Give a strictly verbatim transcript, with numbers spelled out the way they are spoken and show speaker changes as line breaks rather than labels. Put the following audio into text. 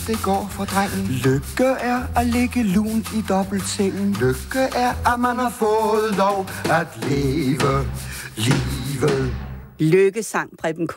det går for drengen. Lykke er at ligge lunt i dobbeltsengen. Lykke er, at man har fået lov at leve livet.
Lykke sang Preben K.